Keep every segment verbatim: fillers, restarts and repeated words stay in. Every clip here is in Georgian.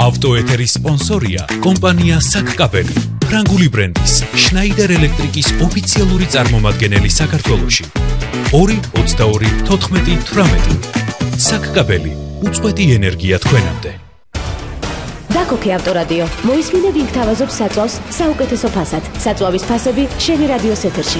ავტოეთერის სპონსორია კომპანია საკკაბელი, ფრანგული ბრენდის შნაიდერ ელექტრიკის ოფიციალური წარმომადგენელი საქართველოში. ორი ოცდაორი თოთხმეტი თვრამეტი. საკკაბელი, უწყვეტი ენერგია თქვენამდე. დაკოქე ავტორადიო. მოისმინე ვინ გთავაზობს საწვავს საუკეთესო ფასად. საწვავის ფასები შენი რადიოს ეთერში.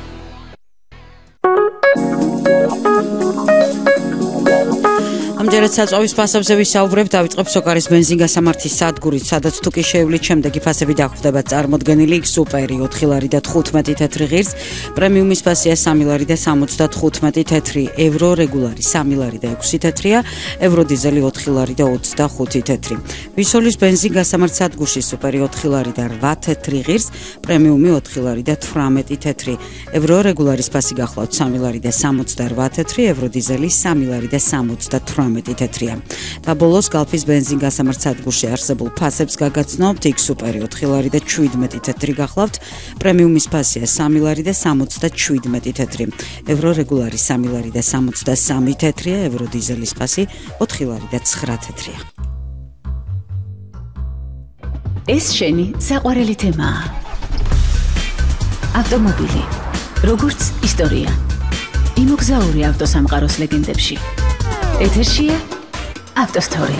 ამჯერად საწვავის ფასებზე ვისაუბრებთ, დავიწყებ სოკარის ბენზინგასამართის სადგურით, სადაც თუ კი შეივლით შემდეგი ფასები დახვდება წარმოდგენილი: სუპერი ოთხი ლარი და თხუთმეტი თეთრი ღირს, პრემიუმის ფასია სამი ლარი და სამოცდათხუთმეტი თეთრი, ევრო რეგულარი სამი ლარი და ექვსი თეთრია, ევრო დიზელი ოთხი ლარი და ოცდახუთი თეთრი. ვისოლის ბენზინგასამართ სადგურში სუპერი ოთხი ლარი და რვა თეთრი ღირს, პრემიუმი ოთხი ლარი და თვრამეტი თეთრი, ევრო რეგულარის ფასი გახლავთ სამი ლარი და სამოცდარვა თეთრი, ევრო დიზელი სამი ლარი და სამოცდათვრამეტი თეთრია. და ბოლოს გალფის ბენზინგასამართ სადგურში არსებულ ფასებს გაგაცნობთ. იქ სუპერი ოთხი ლარი და შვიდმეტი თეთრი გახლავთ, პრემიუმის ფასია სამი ლარი და სამოცდაშვიდმეტი თეთრი, ევრო რეგულარი სამი ლარი და სამოცდასამი თეთრია, ევრო დიზელის ფასი ოთხი ლარი და ცხრა თეთრია. ეს შენი საყვარელი თემაა. ავტომობილი, როგორც ისტორია. იმოგზაური ავტოსამყაროს ლეგენდებში. ეთერშია ავტოსტორი.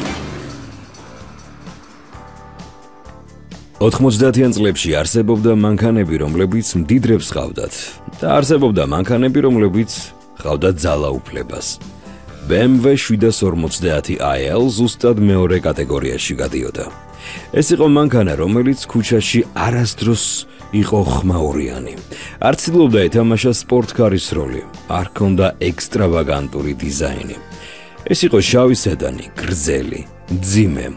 ოთხმოცდაათიან წლებში არსებობდა მანქანები, რომლებიც მდიდრებს ჰყავდათ და არსებობდა მანქანები, რომლებიც ჰყავდათ ძალაუფლებას. ბე ემ ვე შვიდას ორმოცდაათი აი ელ ზუსტად მეორე კატეგორიაში გადიოდა. ეს იყო მანქანა, რომელიც ქუჩაში არასდროს იყო ხმაურიანი. არ ცდილობდა ეთამაშა სპორტკარის როლი, არ ჰქონდა ექსტრავაგანტური დიზაინი. ეს იყო შავი სედანი, გრძელი, მძიმე.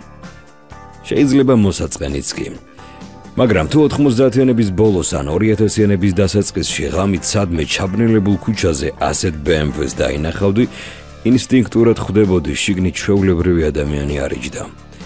შეიძლება მოსაწყენიც კი. მაგრამ თუ ოთხმოცდაათიანების ბოლოს ან ორი ათასიანების დასაწყისში ღამით სადმე ჩაბნელებულ ქუჩაზე ასეთ ბე ემ ვეს დაინახავდი, ინსტინქტურად ხვდებოდი შიგნით ჩვეულებრივი ადამიანი არ იჯდა.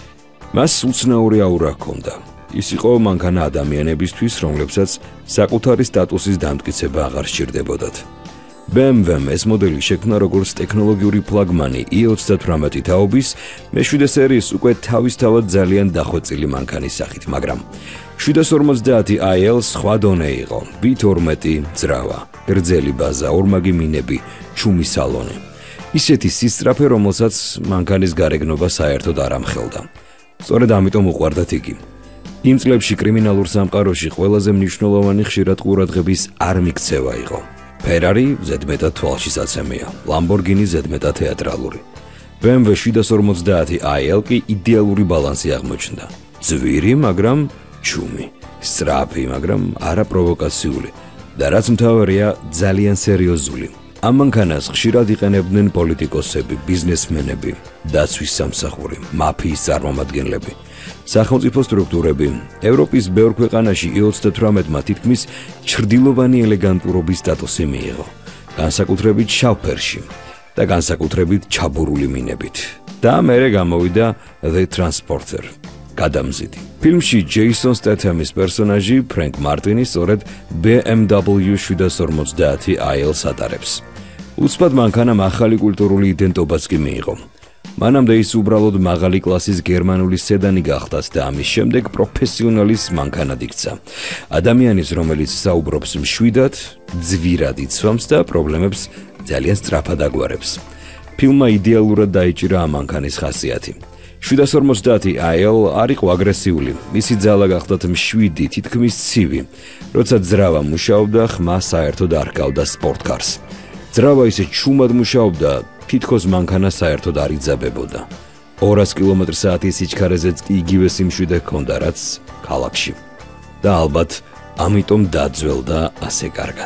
მას უცნაური აურა ჰქონდა. ის იყო მანქანა ადამიანებისთვის, რომლებსაც საკუთარი სტატუსის დამტკიცება აღარ სჭირდებოდათ. ბე ემ ვემ ეს მოდელი შექმნა როგორც ტექნოლოგიური ფლაგმანი ი ოცდათვრამეტი თაობის მეშვიდე სერიის უკვე თავისთავად ძალიან დახვეწილი მანქანის სახით, მაგრამ შვიდას ორმოცდაათი აი ელ სხვა დონე იყო. ბით ორმეტი ძრავა, გრძელი ბაზა, ორმაგი მინები, ჩუმი სალონი. ისეთი სისწრაფე, რომელსაც მანქანის გარეგნობა საერთოდ არ ამხელდა. სწორედ ამიტომ უყვარდათ იგი. იმ წლებში კრიმინალურ სამყაროში ყველაზე მნიშვნელოვანი ხშირად ყურადღების არ მიქცევა იყო. ფერარი ზედმეტად თვალშისაცემია, ლამბორგინი ზედმეტად თეატრალური. ბე ემ ვე შვიდას ორმოცდაათი აი ელ კი იდეალური ბალანსი აღმოჩნდა. ძვირი, მაგრამ ჩუმი, სწრაფი, მაგრამ არა პროვოკაციული და რაც მთავარია, ძალიან სერიოზული. ამ მანქანას ხშირად იყენებდნენ პოლიტიკოსები, ბიზნესმენები, დაცვის სამსახური, მაფიის წარმომადგენლები. სახელმწიფო სტრუქტურები. ევროპის ბევრ ქვეყანაში ი ოცდათვრამეტმა თითქმის ჩრდილოვანი ელეგანტურობის სტატუსი მიიღო, განსაკუთრებით შავ ფერში და განსაკუთრებით ჩაბურული მინებით. და მერე გამოვიდა The Transporter, გადამზიდი. ფილმში ჯეისონ სტეთემის პერსონაჟი ფრენკ მარტინი სწორედ ბე ემ დაბლიუ შვიდას ორმოცდაათი აი ელს ატარებს. უცბად მანქანამ ახალი კულტურული იდენტობაც კი მიიღო. მანამდე ის უბრალოდ მაღალი კლასის გერმანული სედანი გახდათ და ამის შემდეგ პროფესიონალის მანქანად იქცა. ადამიანის, რომელიც საუბრობს მშვიდად, ძვირად იცვამს და პრობლემებს ძალიან სწრაფად აგვარებს. ფილმმა იდეალურად დაიჭირა ამ მანქანის ხასიათი. შვიდას ორმოცდაათი აი ელ არ იყო აგრესიული, მისი ძალა გახდათ მშვიდი, თითქმის ცივი. როცა ძრავა მუშაობდა, ხმა საერთოდ არ ჰგავდა სპორტკარს. ძრავა ისე ჩუმად მუშაობდა, თითქოს მანქანა საერთოდ არ იძაბებოდა. ორასი კილომეტრ საათის სიჩქარეზეც კი იგივე სიმშვიდე ჰქონდა, რაც ქალაქში. და ალბათ ამიტომ დაძველდა ასე კარგად.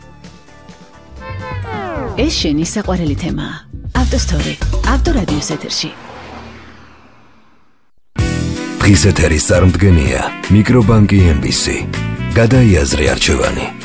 ეს შენი საყვარელი თემაა. ავტოსტორი, ავტორადიოს ეთერში. დღის ეთერის წარმდგენია მიკრობანკი ემ ბი სი. გადაიაზრე არჩევანი.